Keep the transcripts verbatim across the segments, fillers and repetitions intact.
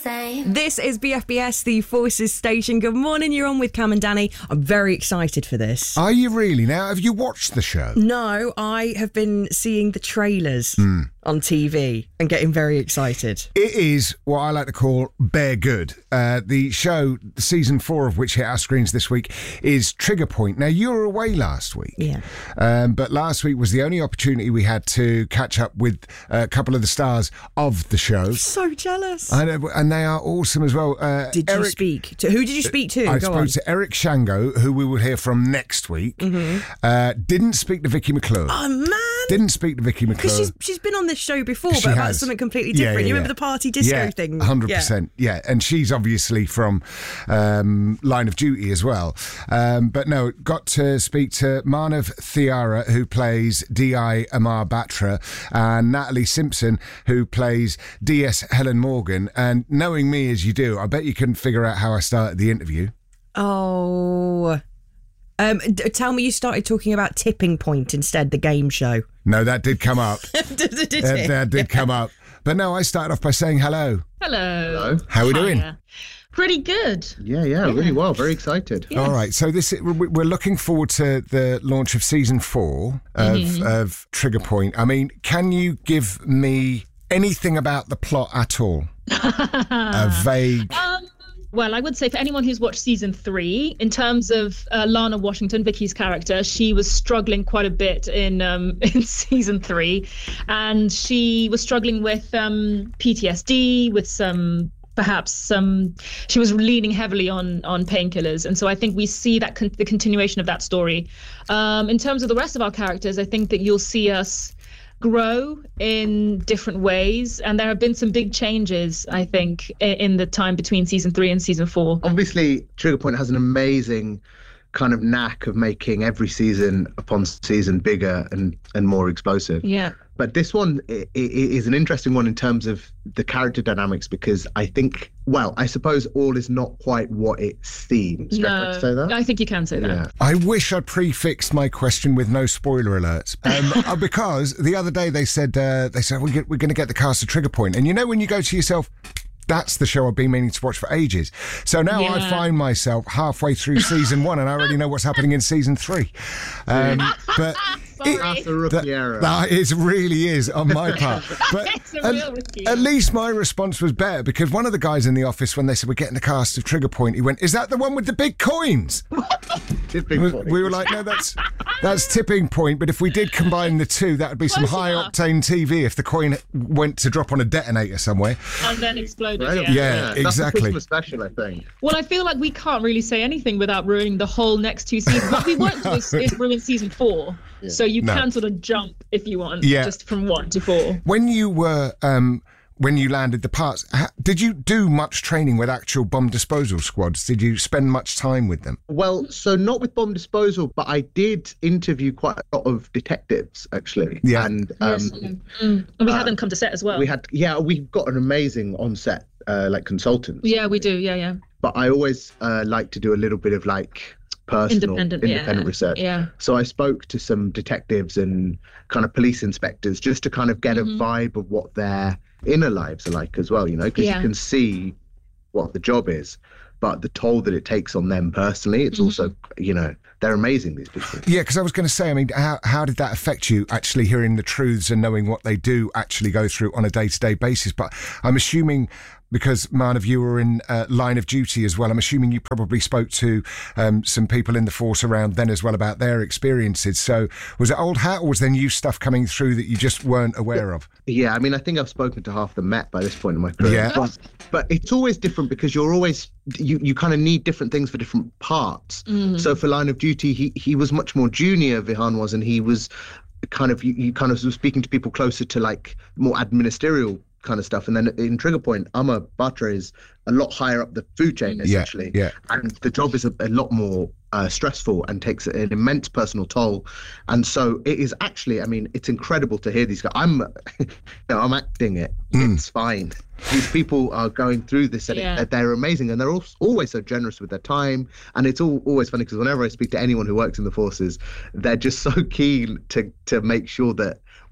same. This is B F B S, the Forces Station. Good morning, you're on with Cam and Danny. I'm very excited for this. Are you really? Now, have you watched the show? No, I have been seeing the trailers Mm. on T V and getting very excited. It is what I like to call bare good. Uh, the show, season four of which hit our screens this week, is Trigger Point. Now, you were away last week. Yeah. Um, but last week was the only opportunity we had to catch up with a couple of the stars of the show. So jealous. I know, and they are awesome as well. Uh, Did you Eric, speak to? Who did you speak to? I Go spoke on. to Eric Shango, who we will hear from next week. Mm-hmm. Uh, didn't speak to Vicky McClure. Oh, man. Didn't speak to Vicky McClure. Because she's, she's been on this show before, She but about has. something completely Yeah, different. yeah, you yeah. remember the party disco yeah, thing? one hundred percent, yeah. And she's obviously from um, Line of Duty as well. Um, but no, got to speak to Manav Thiara, who plays D I Amar Batra, and Natalie Simpson, who plays D S Helen Morgan. And knowing me as you do, I bet you couldn't figure out how I started the interview. Oh... Um, d- tell me you started talking about Tipping Point instead, the game show. No, that did come up. did, did that, it? that did come up. But no, I started off by saying hello. Hello. Hello. How are we doing? Hiya. Pretty good. Yeah, yeah, really well. Very excited. Yes. All right, so this we- we're looking forward to the launch of season four of, Mm-hmm. of Trigger Point. I mean, can you give me anything about the plot at all? A vague. Um, well, I would say for anyone who's watched season three, in terms of uh, Lana Washington, Vicky's character, she was struggling quite a bit in um, in season three, and she was struggling with um, P T S D, with some perhaps some. She was leaning heavily on on painkillers, and so I think we see that con- the continuation of that story. Um, in terms of the rest of our characters, I think that you'll see us grow in different ways, and there have been some big changes, I think, in the time between season three and season four. Obviously, Trigger Point has an amazing kind of knack of making every season upon season bigger and, and more explosive. Yeah. But this one i- i- is an interesting one in terms of the character dynamics, because I think, well, I suppose all is not quite what it seems. Do you reckon I No, can say that? I think you can say that. Yeah. I wish I'd prefixed my question with no spoiler alerts, um, uh, because the other day they said uh, they said we get, we're going to get the cast of Trigger Point, and you know when you go to yourself, that's the show I've been meaning to watch for ages. So now I Yeah. find myself halfway through season one, and I already know what's happening in season three. Um, but it, That's a rookie that, error. that is really is on my part. But It's a at, real rookie at error. least my response was better, because one of the guys in the office, when they said we're getting the cast of Trigger Point, he went, "Is that the one with the big coins?" Tipping We, point. we were like, "No, that's that's Tipping Point." But if we did combine the two, that would be some Close high enough. octane T V if the coin went to drop on a detonator somewhere. And then exploded. Right? Yeah. Yeah. That's exactly. a Christmas special, I think. Well, I feel like we can't really say anything without ruining the whole next two seasons. What we won't do is, is ruin season four. So you No. can sort of jump if you want, Yeah. just from one to four. When you were um, when you landed the parts, ha- did you do much training with actual bomb disposal squads? Did you spend much time with them? Well, so not with bomb disposal, but I did interview quite a lot of detectives, actually. Yeah. And um, Yes. Mm. And we had them come to set as well. we had, yeah, we've got an amazing on-set, uh, like consultants. Yeah, we do. Yeah, yeah. But I always uh, like to do a little bit of like personal, Independent, independent yeah. research. Yeah. So I spoke to some detectives and kind of police inspectors just to kind of get Mhm. a vibe of what their inner lives are like as well, you know, because Yeah. you can see what the job is, but the toll that it takes on them personally, it's Mhm. also, you know, they're amazing, these people. Yeah, because I was going to say, I mean, how, how did that affect you, actually hearing the truths and knowing what they do actually go through on a day-to-day basis? But I'm assuming, because, man, of you were in uh, Line of Duty as well, I'm assuming you probably spoke to um, some people in the force around then as well about their experiences. So was it old hat, or was there new stuff coming through that you just weren't aware of? Yeah, I mean, I think I've spoken to half the Met by this point in my career. Yeah. But, but it's always different because you're always, you, you kind of need different things for different parts. Mhm. So for Line of Duty, he, he was much more junior, Vihan was, and he was kind of, you, you kind of was speaking to people closer to like more administerial kind of stuff. And then in Trigger Point, Amar Batra is a lot higher up the food chain, essentially. Yeah, yeah. And the job is a, a lot more uh, stressful and takes an immense personal toll. And so it is actually, I mean, it's incredible to hear these guys. I'm, you know, I'm acting it. Mm. It's fine. These people are going through this, and Yeah. it, they're amazing, and they're al- always so generous with their time. And it's all always funny because whenever I speak to anyone who works in the forces, they're just so keen to to make sure that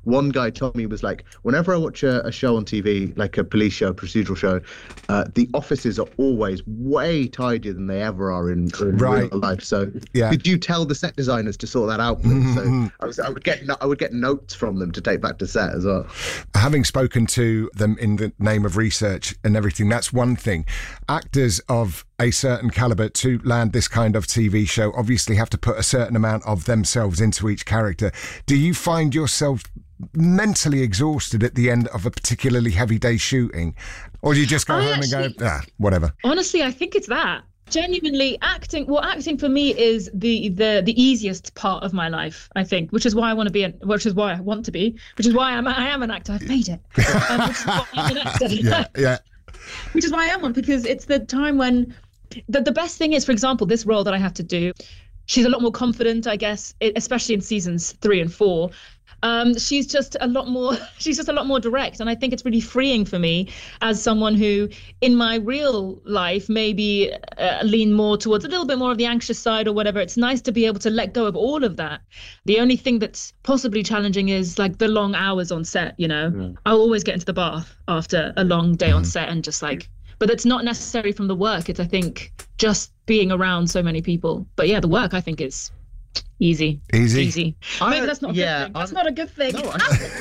one guy told me, was like, whenever I watch a, a show on T V, like a police show, procedural show, uh, the offices are always way tidier than they ever are in, in Right. real life. So Yeah. could you tell the set designers to sort that out? Please? So I, was, I would get no- I would get notes from them to take back to set as well. Having spoken to them in the name of research and everything, that's one thing. Actors of a certain caliber to land this kind of T V show obviously have to put a certain amount of themselves into each character. Do you find yourself mentally exhausted at the end of a particularly heavy day shooting, or do you just go I home actually- and go, ah, whatever? Honestly, I think it's that. Genuinely, acting. Well, acting for me is the the the easiest part of my life. I think, which is why I want to be, an, which is why I want to be, which is why I'm I am an actor. I've made it. Um, which is why I'm an actor. Yeah, yeah. Which is why I am one, because it's the time when the the best thing is, for example, this role that I have to do. She's a lot more confident, I guess, it, especially in seasons three and four. Um, she's just a lot more, she's just a lot more direct. And I think it's really freeing for me as someone who in my real life maybe uh, lean more towards a little bit more of the anxious side or whatever. It's nice to be able to let go of all of that. The only thing that's possibly challenging is like the long hours on set, you know. Mm. I'll always get into the bath after a long day mm. on set and just like, but it's not necessarily from the work. It's, I think, just being around so many people. But yeah, the work I think is easy. Easy. Easy. I, Maybe that's not a yeah, good thing. That's I'm, not a good thing. No,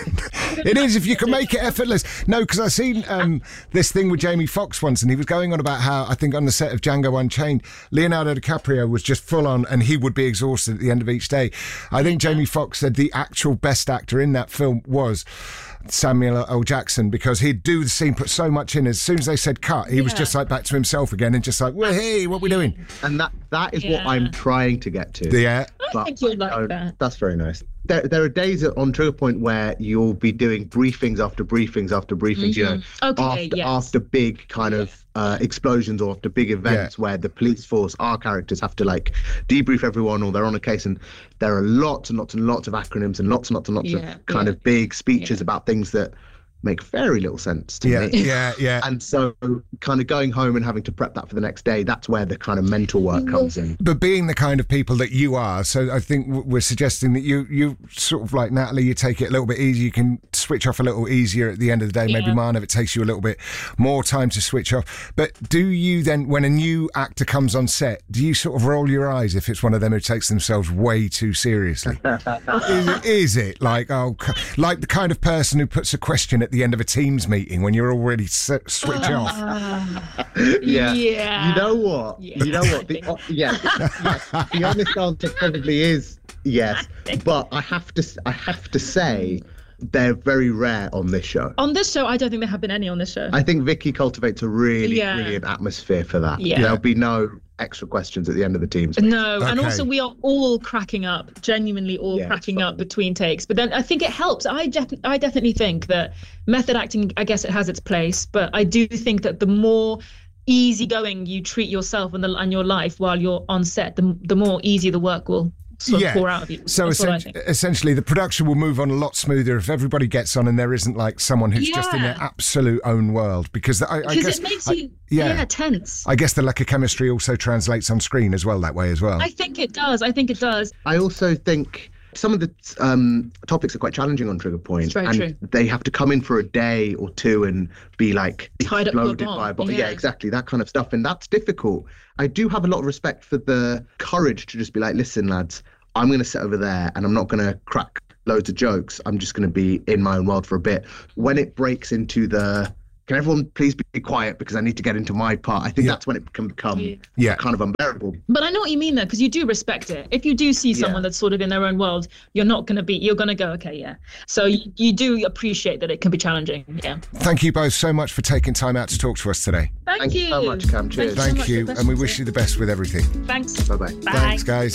I, It is if you can make it effortless. No, because I seen um, this thing with Jamie Foxx once, and he was going on about how I think on the set of Django Unchained, Leonardo DiCaprio was just full on, and he would be exhausted at the end of each day. I think Jamie Foxx said the actual best actor in that film was Samuel L. Jackson, because he'd do the scene, put so much in. As soon as they said cut, he yeah. was just like back to himself again, and just like, well, hey, what are we doing? And that that is yeah. what I'm trying to get to. Yeah, I think you'll like that. That's very nice. There, there are days on Trigger Point where you'll be doing briefings after briefings after briefings, mm-hmm. you know, okay, after, yes. after big kind of uh, explosions or after big events yeah. where the police force, our characters have to like debrief everyone or they're on a case, and there are lots and lots and lots of acronyms and lots and lots and lots yeah, of kind yeah. of big speeches yeah. about things that make very little sense to yeah, me. Yeah, yeah. And so kind of going home and having to prep that for the next day, that's where the kind of mental work comes in. But being the kind of people that you are, so I think we're suggesting that you, you sort of like Natalie, you take it a little bit easier, you can switch off a little easier at the end of the day. Yeah. Maybe Marn, if it takes you a little bit more time to switch off. But do you then, when a new actor comes on set, do you sort of roll your eyes if it's one of them who takes themselves way too seriously? is, it, is it like, oh, like the kind of person who puts a question at the end of a Teams meeting when you're already s- switch uh, off? Yeah. yeah. You know what? Yeah. You know what? The, uh, yeah. yes. The honest answer probably is yes. But I have to. I have to say, they're very rare on this show. On this show, I don't think there have been any on this show. I think Vicky cultivates a really yeah. brilliant atmosphere for that. Yeah. There'll be no extra questions at the end of the teams. No, okay. and also we are all cracking up, genuinely all yeah, cracking up between takes. But then I think it helps. I def- I definitely think that method acting, I guess it has its place, but I do think that the more easygoing you treat yourself and, the, and your life while you're on set, the, the more easy the work will sort of yeah. pour out of you. So essen- essentially the production will move on a lot smoother if everybody gets on and there isn't like someone who's yeah. just in their absolute own world, because I, I guess it makes I, you yeah. yeah tense. I guess the lack of chemistry also translates on screen as well that way as well. I think it does. I think it does. I also think some of the um, topics are quite challenging on Trigger Point, it's very and true. They have to come in for a day or two and be like tied exploded up by a bomb. bomb. Yeah. Yeah, exactly, that kind of stuff, and that's difficult. I do have a lot of respect for the courage to just be like, listen, lads, I'm going to sit over there and I'm not going to crack loads of jokes. I'm just going to be in my own world for a bit. When it breaks into the, can everyone please be quiet because I need to get into my part, I think yeah. that's when it can become yeah. Yeah. kind of unbearable. But I know what you mean though, because you do respect it. If you do see someone Yeah. that's sort of in their own world, you're not going to be, you're going to go, okay, yeah. So you, you do appreciate that it can be challenging. Yeah. Thank you both so much for taking time out to talk to us today. Thank, Thank you so much, Cam. Cheers. Thank you so Thank much you, for and we the wish you the best with everything. Thanks. Bye-bye. Bye. Thanks, guys.